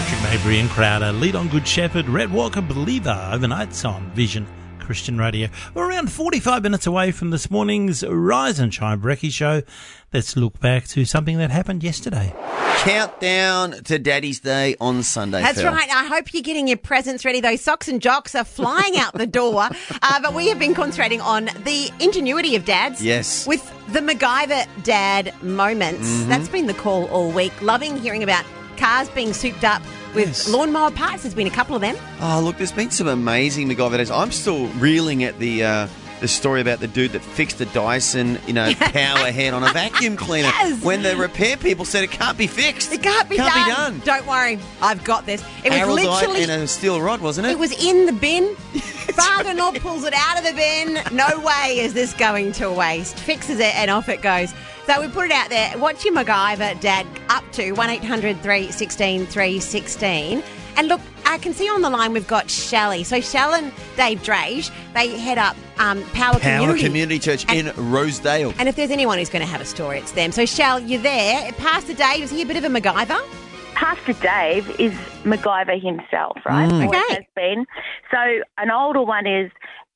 Patrick Mabry and Crowder, Lead on Good Shepherd, Red Walker, Believer, overnights on Vision Christian Radio. We're around 45 minutes away from this morning's Rise and Shine Brekkie show. Let's look back to something that happened yesterday. Countdown to Daddy's Day on Sunday. That's Phil. right. I hope you're getting your presents ready. Those socks and jocks are flying out the door. But we have been concentrating on the ingenuity of dads. Yes. With the MacGyver dad moments. Mm-hmm. That's been the call all week. Loving hearing about cars being souped up with lawnmower parts. There's been a couple of them. Oh, look, there's been some amazing MacGyver days. I'm still reeling at the story about the dude that fixed the Dyson, power head on a vacuum cleaner. Yes. When the repair people said it can't be fixed. It can't be done. Don't worry. I've got this. It was Araldite literally in a steel rod, wasn't it? It was in the bin. Father-in-law pulls it out of the bin. No way is this going to waste. Fixes it and off it goes. So we put it out there. What's your MacGyver dad up to? 1800 316 316. And look, I can see on the line we've got Shelley. So Shell and Dave Drage, they head up Power Community Church in Rosedale. And if there's anyone who's going to have a story, it's them. So Shell, you're there. Pastor Dave, is he a bit of a MacGyver? Pastor Dave is MacGyver himself, right? Okay. Always has been. So an older one is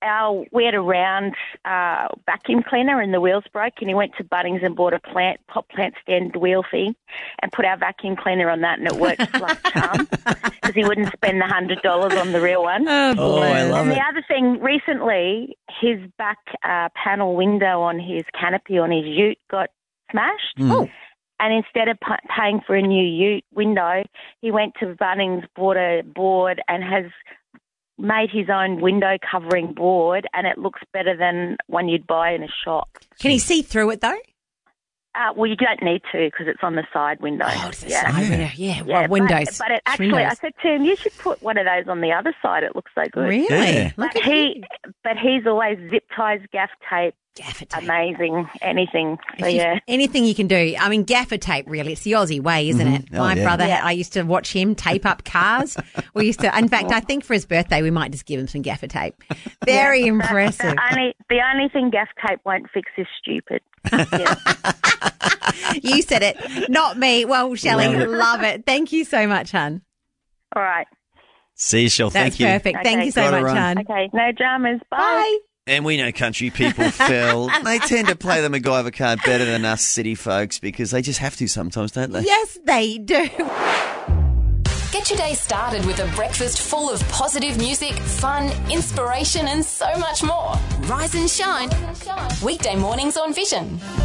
we had a round vacuum cleaner and the wheels broke, and he went to Bunnings and bought a pop plant stand wheel thing and put our vacuum cleaner on that, and it worked like a charm because he wouldn't spend the $100 on the real one. Oh, I love and it. the other thing, recently, his back panel window on his canopy on his ute got smashed. Oh. And instead of paying for a new ute window, he went to Bunnings, bought a board, and has made his own window covering board, and it looks better than one you'd buy in a shop. Can he see through it, though? Well, you don't need to because it's on the side window. Oh, it's the side window. Yeah, well, windows. But it actually, windows. I said to him, you should put one of those on the other side. It looks so good. Really? Yeah. Look But at you. he's always zip ties, gaff tape, Gaffer tape. amazing, anything. So, It's just yeah. anything you can do. I mean, gaffer tape, really. It's the Aussie way, isn't it? Oh, My yeah. brother, Yeah. I used to watch him tape up cars. In fact, I think for his birthday, we might just give him some gaffer tape. Very impressive. The only thing gaff tape won't fix is stupid. Yeah. You said it, not me. Well, Shelley, love it. Thank you so much, hun. All right. See you, Shell. That's Thank you. perfect. Thank Okay. you so Gotta much, run. hun. Okay, no dramas. Bye. Bye. And we know country people, Phil, they tend to play the MacGyver card better than us city folks because they just have to sometimes, don't they? Yes, they do. Get your day started with a breakfast full of positive music, fun, inspiration, and so much more. Rise and shine. Weekday mornings on Vision.